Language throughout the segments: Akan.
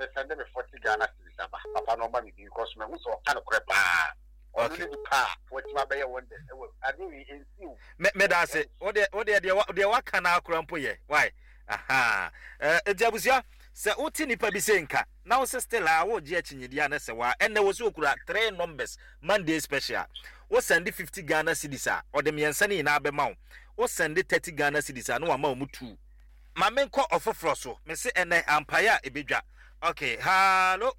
me send me 40 Ghana cedis aba. Papa no money because me who so kind of crap. Okay. What my bay one day. I mean, me da say what they what can akrampo ye why aha ejabusia se oti nipa bi se nka na wo still a wo je achinyidia na se wa enne wo so okura 3 numbers Monday special wo send 50 Ghana cedis a ode miensa ni na abema wo send 30 Ghana cedis a no wa ma mu 2 ma menko ofoforo so me se enne ampaya ebedwa okay hello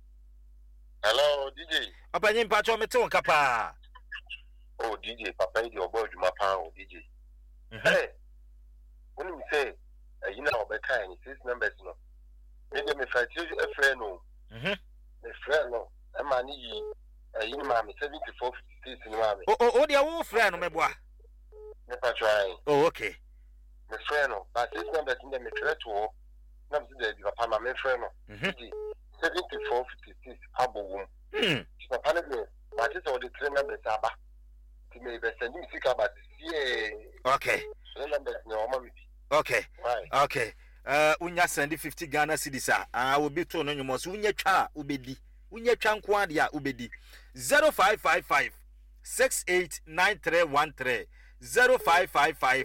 DJ. Opanyin pacho mete won kapa. Oh DJ, papa idi obo adwuma pa o DJ. Hey. When we say you know be kind 6 numbers no. Me dey me fight you a friend no. Me friend no. E ma ni yi ma me 7456 ni ma me. Oh dia wo friend no me boa. Me pacho ai. Oh okay. Me friend no. But 6 numbers ni me try to na me dey papa ma me friend no. 7456 abowum. Papa ne but it's all the 3 numbers aba. Ti me be send me sika ba okay. 3 numbers no ma me. Okay. Right. Okay. Unya send 50 Ghana cedis a will be to no nyumo so unya twa ubedi. Unya twa nko ade a ubedi. 0555 689313 0555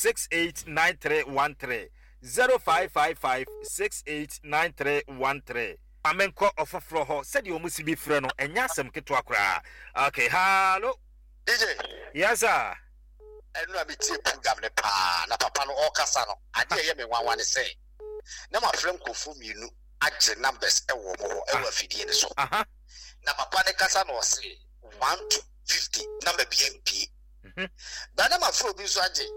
689313 0555 689313 Amenko ofofro ho said you must be friend no enya asem keto akra. Okay, hello. DJ. Yes sir. Enu abitie program ne pa na papa no okasa no. Ade ye me wanwane say. Na ma frem kofu mienu agye numbers ewo mo ho ewo afidie ne so. Aha. Na papa ne kasa no say 1 to 50 number BMP. Ba na ma fro bi so agye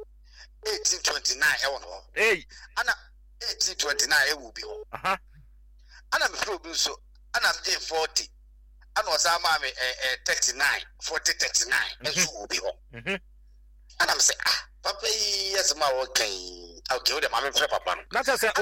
1829 ewo no. Hey. Ana 1829 ewo bi ho. Aha. Ana me fro bi so ana mje 40 ana osama me 39 40 39 enso wo bi ho. Ana me say papa yes ma wo kan okay wo de ma me frɛ papa no na say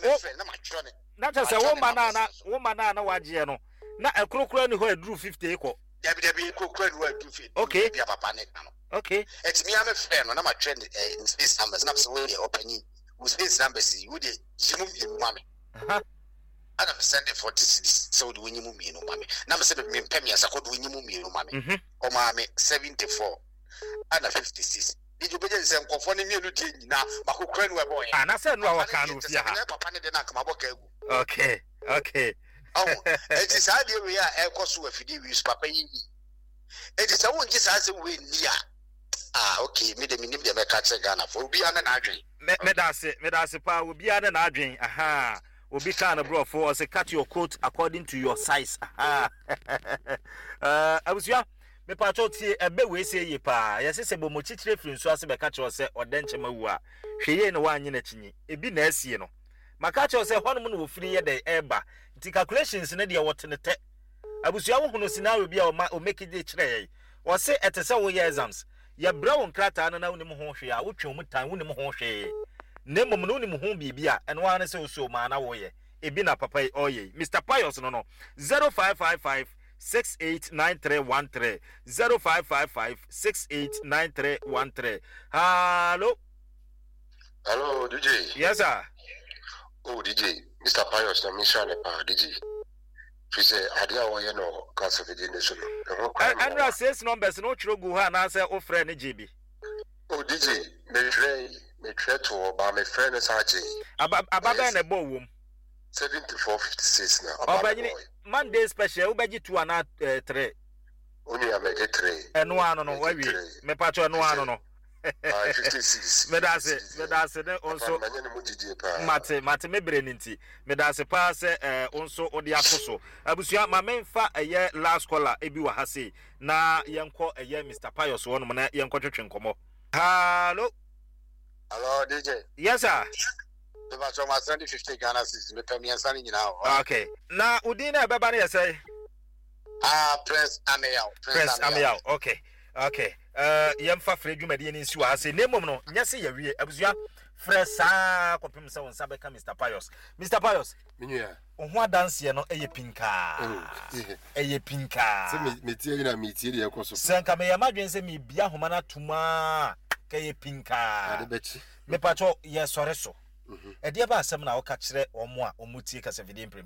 na say wo mana na waje no na ekrokro ni ho eduru 50 iko dabi ekrokro ni ho eduru 50 okay bia papa ne kan okay etimi ame frɛ no na ma trend in space numbers na so we dey opening we space numbers you dey jimu mi mame ana me send 40 cities so do winyimu mi no mame na me say me mpem ya sakodo winyimu mi no mame o mame 74 ana 56 Did be say nkofo ne mienu die nyina makokra no ebo ya na say no awaka no fia ha papa ne de na kama boka egu okay oh it is how dey we are ekoso afidi wi papa yi it is how nji sa say we ni okay me de minim de me ka che Ghana for obi ana na adwen me da se pa obi ana na adwen aha obi kan bro for say cut your coat according to your size aha abusia me pacho tie ebe we say ye pa yesi se bo mo chichire firi nso ase be ka che se odenche mawu a hweye ne wanyi na chinyi ebi na asie no maka che se hono no wo firi ye de eba nti calculations ne de wote ne te abusia wo hono scenario bia o make it chire ye wo se etese wo ye exams ye brown krata na wo nim ho hwe a wo twem mutan wo nim ho hwe ne mom no nim ho bibia eno wa ne se wo so ma na wo ye ebi na papa oye Mr Pius no 0555 689313 0555 689313 Hello DJ. Yes sir. Oh DJ Mr Pius na mission e pa DJ please adia wo ye no cause of the nation and says numbers no chrogu ha na say o friend GB oh DJ me try to ba me friend saje ababa na bo wom 7456 na ababa Monday special ubeji 2 and 3 only abeje 3 eno ano no wa wi me pacho eno ano no 56 me da se ne onso mate me breninti me da se pa se onso odi akoso abusua ma menfa eye last caller ebi wa ha sei na yenko eye Mr Pius wonu na yenko twetwe nkomo hello DJ yes sir the macho ma send 50 Ghana cedis me pem yan sani nyina okay na udin e beba na yesai Prince Amiel okay yemfa frɛ dwumade ni nsi wa ase nemom no nyase ya wie abusua frɛ saa kopim sɛ wonsa bɛka Mr Pius minua ho adanse no eye pinka se metie na metie de ekoso senka me yamadwen sɛ me bia homa na tuma ka ye pinka ade bechi me pacho ye sore so e de ba asɛm na wo ka kyerɛ omo a omutie ka se video